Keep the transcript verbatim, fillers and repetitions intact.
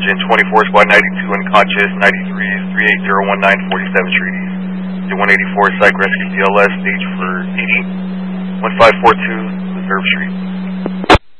Engine twenty-four, Squad ninety-two, unconscious, ninety-three, three eight zero one nine, forty-seven Street East. Unit one eighty-four, Psych Rescue D L S, stage for eighty, one five four two, Reserve Street.